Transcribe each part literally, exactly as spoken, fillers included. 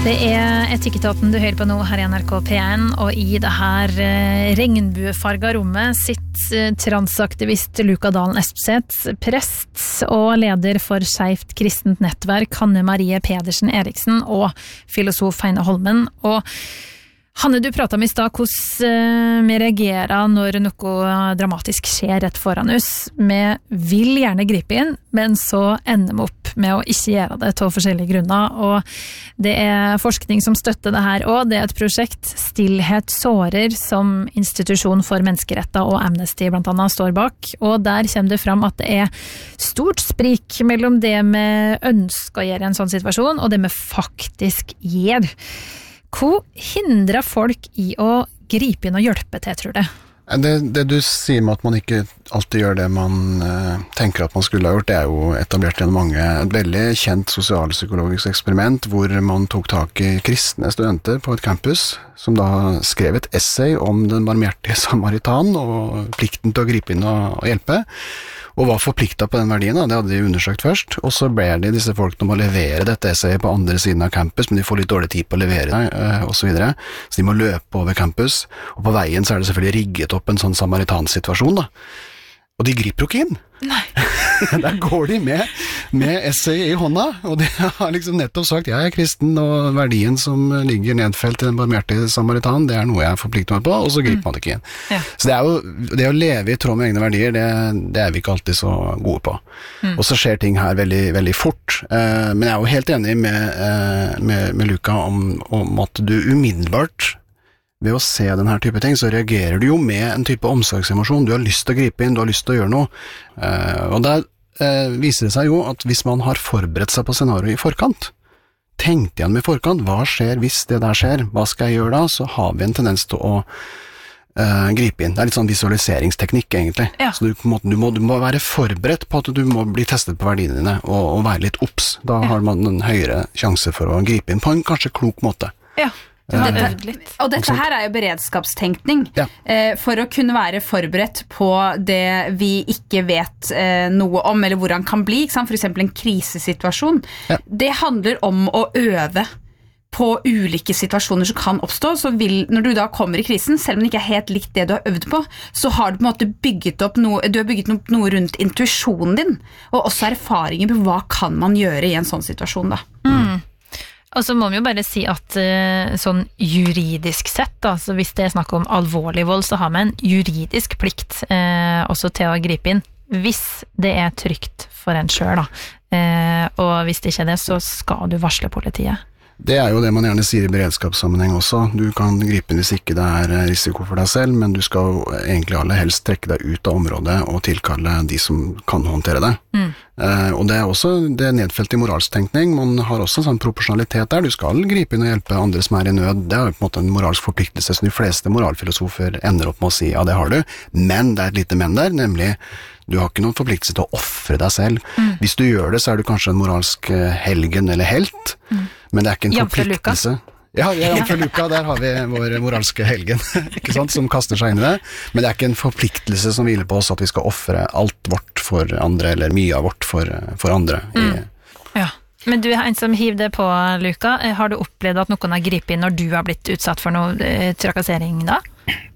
Det er Etikketaten du hører på nå her i N R K P én, og i det her regnbuefarga rommet sitter transaktivist Luka Dalen Espeseth, prest og leder for Skeivt kristent nettverk Hanne Marie Pedersen Eriksen og filosof Heine Holmen. Og Hanne, du pratet om i sted hvordan vi reagerer når noe dramatisk skjer rett foran oss. Vi vil gjerne gripe inn, men så ender vi opp med å ikke gjøre det til forskjellige grunner. Og det er forskning som støtter det her, og det er et prosjekt Stillhet sårer som Institusjon for menneskeretter og Amnesty blant annet står bak. Og der kommer det fram at det er stort sprik mellom det vi ønsker å gjøre i en sånn situasjon, og det vi faktisk gjør. Hva hindrer folk i å gripe inn og hjelpe til, tror du? Det, det du sier med at man ikke alltid gjør det man uh, tenker at man skulle ha gjort, det er jo etablert gjennom mange. Et veldig kjent sosialpsykologisk eksperiment hvor man tok tak i kristne studenter på et campus som da skrev et essay om den barmhjertige samaritan og plikten til å gripe inn og, og hjelpe. Og var forpliktet på den verdien, da. Det hadde de undersøkt først, og så ber de disse folkene om å levere dette essayet på andre siden av campus, men de får litt dårlig tid på å levere det, øh, og så videre. Så de må løpe over campus, og på veien så er det selvfølgelig rigget opp en sånn samaritansituasjon, da. Og de griper jo ikke inn. Nei. Der går de med, med essayet i hånda, og de har liksom nettopp sagt, jeg er kristen, og verdien som ligger nedfelt i den barmhjertige samaritan, det er noe jeg forplikter meg på, og så griper mm. man ikke inn. Ja. Så det er jo, det å leve i tråd med egne verdier, det, det er vi ikke alltid så gode på. Mm. Og så skjer ting her veldig, veldig fort. Eh, men jeg er jo helt enig med, eh, med, med Luka om, om at du umiddelbart ved å se denne type ting, så reagerer du jo med en type omsorgsemosjon. Du har lyst til å gripe inn, du har lyst til å gjøre noe. Uh, og der uh, viser det seg jo at hvis man har forberedt seg på scenariet i forkant, tenkt igjen med forkant, hva skjer hvis det der skjer? Hva skal jeg gjøre da? Så har vi en tendens til å uh, gripe inn. Det er litt sånn visualiseringsteknikk egentlig. Ja. Så du, må, du, må, du må være forberedt på at du må bli testet på verdiene dine, og, og være litt obs. Da ja. Har man en høyere sjanse for å gripe inn på en kanskje klok måte. Ja. Dette, og dette her er jo beredskapstenkning ja. eh, for å kunne være forberedt på det vi ikke vet eh, noe om, eller hvor han kan bli, ikke sant? For eksempel en krisesituasjon. Ja. Det handler om å øve på ulike situasjoner som kan oppstå, så vil, når du da kommer i krisen, selv om det ikke er helt likt det du har øvd på, så har du på en måte bygget opp noe, du har bygget opp noe rundt intuisjonen din, og også erfaringer på hva kan man gjøre i en sånn situasjon da. Mm. Og så må vi jo bare si at uh, sånn juridisk sett, da, så hvis det er snakk om alvorlig vold, så har vi en juridisk plikt uh, også til å gripe inn, hvis det er trygt for en selv da. Uh, og hvis det ikke er det, så skal du varsle politiet. Det er jo det man gjerne sier i beredskapssammenheng også. Du kan gripe inn hvis ikke det er risiko for deg selv, men du skal egentlig aller helst trekke deg ut av området og tilkalle de som kan håndtere det. Mm. Eh, og det er også det er nedfelt i moralstenkning. Man har også sånn proporsjonalitet der. Du skal gripe inn og hjelpe andre som er i nød. Det er jo på en måte en moralsk forpliktelse som de fleste moralfilosofer ender opp med å si, ja, det har du. Men det er et lite men der, nemlig du har ikke noen forpliktelse til å offre deg selv. Mm. Hvis du gjør det, så er du kanskje en moralsk helgen eller helt, mm. men det er ikke en forpliktelse. Ja, jamfør Luka, der har vi vår moralske helgen, ikke sant, som kaster seg inn i det. Men det er ikke en forpliktelse som hviler på oss at vi skal offre alt vårt for andre, eller mye av vårt for, for andre. Mm. Ja. Men du er en som hiver det på, Luka. Har du opplevd at noen har gripet inn når du har blitt utsatt for noe eh, trakassering da?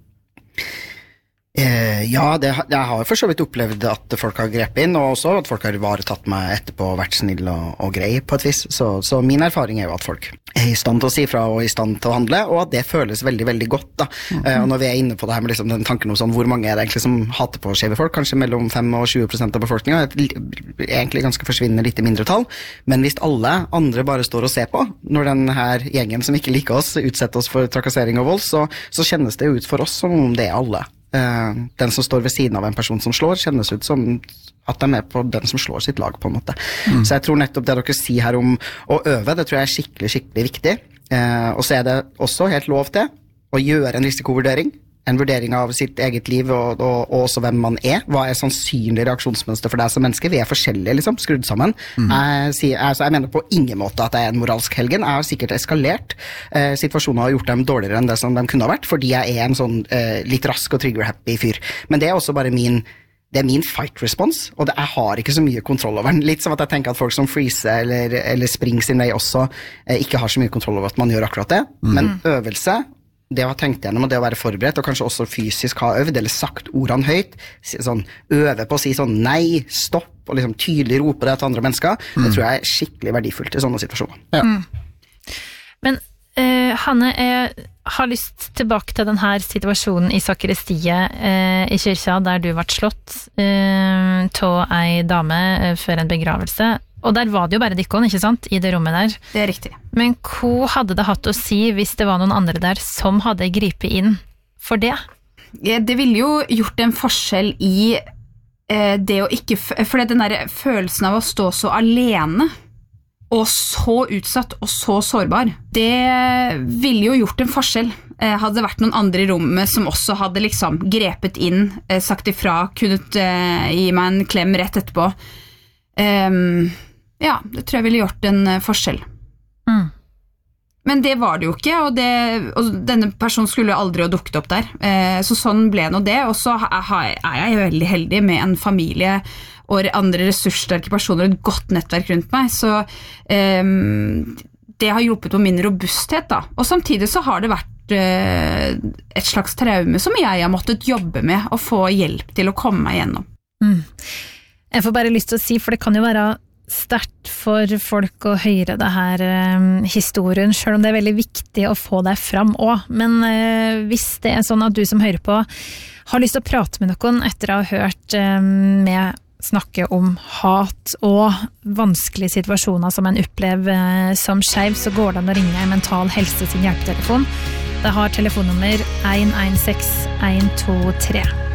Eh, ja, det, jeg har for så vidt opplevd at folk har grepet inn, og også at folk har varetatt meg etterpå og vært snill og, og grei på et vis. Så, så min erfaring er jo at folk er i stand til å si fra og i stand til å handle, og at det føles veldig, veldig godt da. Mm-hmm. Eh, og når vi er inne på det her med liksom den tanken om sånn, hvor mange er det egentlig som hater på skjeve folk, kanskje mellom fem og tjue prosent av befolkningen, et egentlig ganske forsvinnende lite mindre tall, men hvis alle andre bare står og ser på, når den her gjengen som ikke liker oss, utsetter oss for trakassering og vold, så, så kjennes det ut for oss som om det er alle. Uh, den som står ved siden av en person som slår, kjennes ut som at de er på den som slår sitt lag på en måte. Mm. Så jeg tror nettopp det dere sier her om å øve, det tror jeg er skikkelig, skikkelig viktig. Uh, og så er det også helt lov til å gjøre en risikovurdering, en vurdering av sitt eget liv og, og, og også hvem man er. Hva er sannsynlig reaksjonsmønster for deg som menneske? Vi er forskjellige, liksom, skrudd sammen. Mm. Jeg, sier, jeg, jeg mener på ingen måte at jeg er en moralsk helgen. Jeg har sikkert eskalert. Eh, situasjoner har gjort dem dårligere enn det som de kunne ha vært, fordi jeg er en sånn eh, litt rask og trigger-happy fyr. Men det er også bare min det er min fight response, og det, jeg har ikke så mye kontroll over den. Litt som at jeg tenker at folk som freezer eller, eller springer sin vei også, eh, ikke har så mye kontroll over at man gjør akkurat det. Mm. Men øvelse, det å ha tenkt gjennom, og det å være forberedt, og kanskje også fysisk ha øvd, eller sagt ordene høyt, sånn, øve på å si sånn nei, stopp, og liksom tydelig rope det til andre mennesker, mm. det tror jeg er skikkelig verdifullt i sånne situasjoner. Ja. Mm. Men uh, Hanne, jeg har lyst tilbake til denne situasjonen i sakristiet uh, i kyrkja, der du ble slått uh, til ei dame uh, før en begravelse. Og der var det jo bare dikkon, ikke sant, i det rommet der. Det er riktig. Men hva hadde det hatt å si hvis det var noen andre der som hadde gripet inn for det? Ja, det ville jo gjort en forskjell i eh, det å ikke... For den der følelsen av å stå så alene, og så utsatt og så sårbar, det ville jo gjort en forskjell. Eh, hadde det vært noen andre i rommet som også hadde liksom grepet inn, eh, sagt ifra, kunnet eh, gi meg en klem rett etterpå. Um, ja, det tror jeg ville gjort en uh, forskjell. Mm. Men det var det jo ikke, og, det, og denne personen skulle aldri ha dukket opp der. Eh, så sånn ble nå det, og så er jeg veldig heldig med en familie og andre ressurssterke personer og et godt nettverk rundt meg, så eh, det har hjulpet på min robusthet da. Og samtidig så har det vært eh, et slags traume som jeg har måttet jobbe med og få hjelp til å komme meg gjennom. Mm. Jeg får bare lyst til å si, for det kan jo være sterkt for folk å høre det her um, historien, selv om det er veldig viktig å få deg fram også. Men uh, hvis det er sånn at du som hører på har lyst til å prate med noen etter å ha hørt um, med snakke om hat og vanskelige situasjoner som en opplever uh, som skeiv, så går det an å ringe Mental Helse sin hjelpetelefon. Det har telefonnummer en en seks en to tre.